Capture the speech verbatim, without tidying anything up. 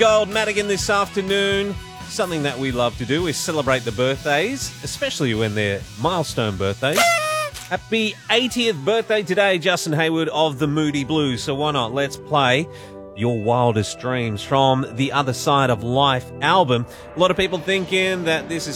Gold Madigan this afternoon. Something that we love to do is celebrate the birthdays, especially when they're milestone birthdays. Happy eightieth birthday today, Justin Hayward of the Moody Blues. So why not? Let's play Your Wildest Dreams from the Other Side of Life album. A lot of people thinking that this is